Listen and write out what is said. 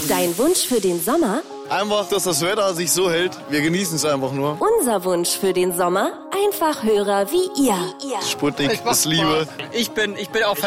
Dein Wunsch für den Sommer? Einfach, dass das Wetter sich so hält. Wir genießen es einfach nur. Unser Wunsch für den Sommer? Einfach Hörer wie ihr. Sputnik ist Liebe. Ich bin auch